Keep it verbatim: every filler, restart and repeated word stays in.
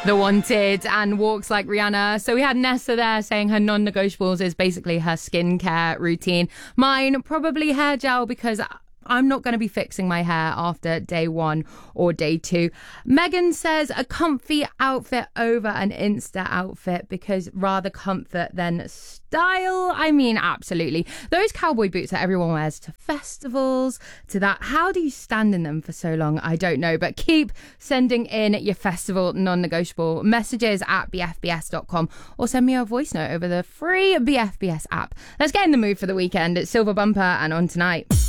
The Wanted and Walks Like Rihanna. So we had Nessa there saying her non-negotiables is basically her skincare routine. Mine, probably hair gel, because I'm not going to be fixing my hair after day one or day two. Megan says a comfy outfit over an Insta outfit because rather comfort than style. I mean, absolutely. Those cowboy boots that everyone wears to festivals, to that. How do you stand in them for so long? I don't know. But keep sending in your festival non-negotiable messages at b f b s dot com or send me a voice note over the free B F B S app. Let's get in the mood for the weekend. It's Silver Bumper and On Tonight.